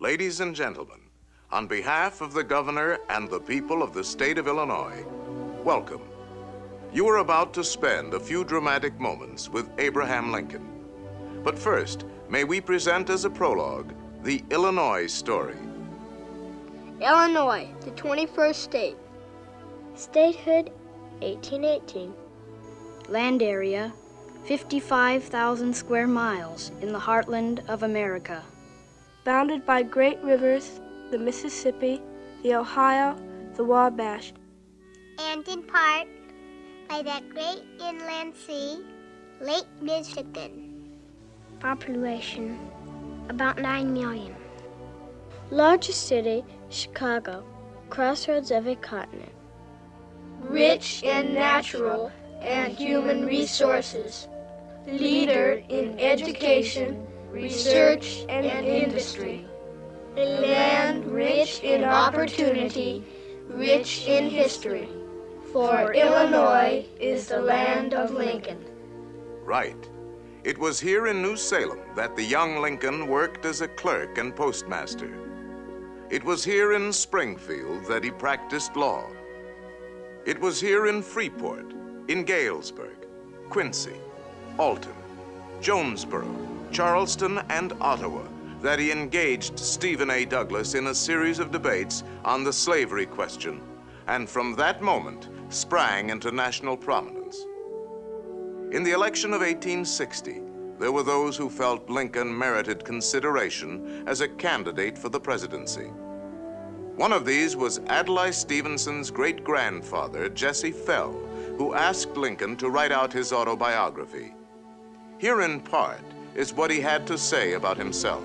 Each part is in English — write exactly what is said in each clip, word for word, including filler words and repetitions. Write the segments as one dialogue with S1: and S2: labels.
S1: Ladies and gentlemen, on behalf of the governor and the people of the state of Illinois, welcome. You are about to spend a few dramatic moments with Abraham Lincoln. But first, may we present as a prologue the Illinois story.
S2: Illinois, the twenty-first state.
S3: Statehood, eighteen eighteen.
S4: Land area, fifty-five thousand square miles in the heartland of America.
S2: Bounded by great rivers, the Mississippi, the Ohio, the Wabash.
S3: And in part by that great inland sea, Lake Michigan. Population, about nine million.
S2: Largest city, Chicago, crossroads of a continent.
S5: Rich in natural and human resources. Leader in education, research, and industry. A land rich in opportunity, rich in history. For Illinois is the land of Lincoln.
S1: Right. It was here in New Salem that the young Lincoln worked as a clerk and postmaster. It was here in Springfield that he practiced law. It was here in Freeport, in Galesburg, Quincy, Alton, Jonesboro, Charleston, and Ottawa that he engaged Stephen A. Douglas in a series of debates on the slavery question, and from that moment sprang into national prominence. In the election of eighteen sixty, there were those who felt Lincoln merited consideration as a candidate for the presidency. One of these was Adlai Stevenson's great-grandfather, Jesse Fell, who asked Lincoln to write out his autobiography. Here in part is what he had to say about himself.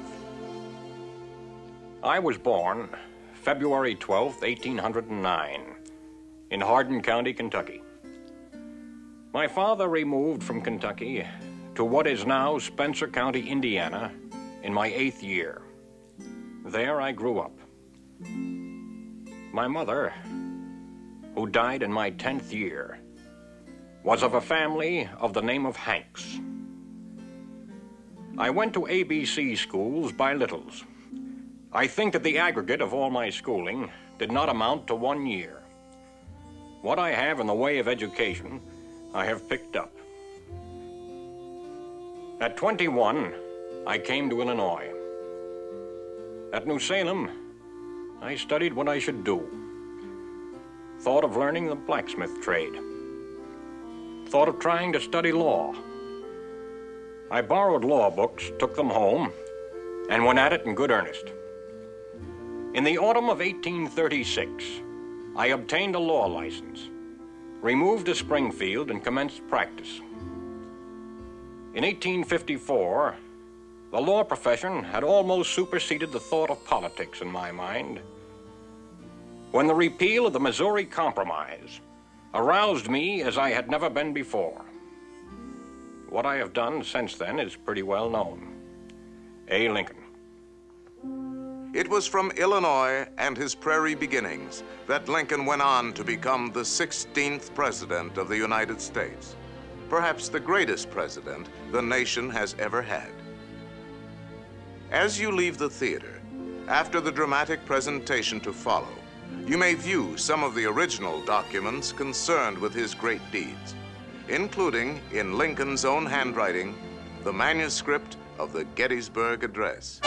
S6: I was born February twelfth, eighteen oh nine, in Hardin County, Kentucky. My father removed from Kentucky to what is now Spencer County, Indiana, in my eighth year. There I grew up. My mother, who died in my tenth year, was of a family of the name of Hanks. I went to A B C schools by littles. I think that the aggregate of all my schooling did not amount to one year. What I have in the way of education, I have picked up. At twenty-one, I came to Illinois. At New Salem, I studied what I should do. Thought of learning the blacksmith trade. Thought of trying to study law. I borrowed law books, took them home, and went at it in good earnest. In the autumn of eighteen thirty-six, I obtained a law license, removed to Springfield, and commenced practice. In eighteen fifty-four, the law profession had almost superseded the thought of politics in my mind, when the repeal of the Missouri Compromise aroused me as I had never been before. What I have done since then is pretty well known. A. Lincoln.
S1: It was from Illinois and his prairie beginnings that Lincoln went on to become the sixteenth president of the United States, perhaps the greatest president the nation has ever had. As you leave the theater, after the dramatic presentation to follow, you may view some of the original documents concerned with his great deeds, including, in Lincoln's own handwriting, the manuscript of the Gettysburg Address.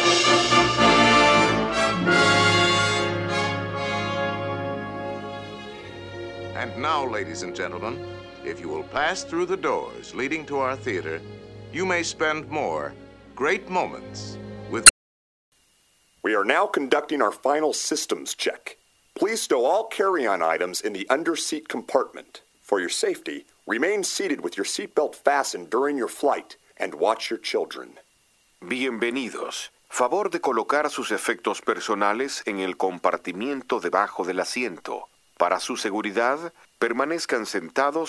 S1: And now, ladies and gentlemen, if you will pass through the doors leading to our theater, you may spend more great moments with...
S7: We are now conducting our final systems check. Please stow all carry-on items in the under-seat compartment. For your safety, remain seated with your seatbelt fastened during your flight and watch your children.
S8: Bienvenidos. Favor de colocar sus efectos personales en el compartimiento debajo del asiento. Para su seguridad, permanezcan sentados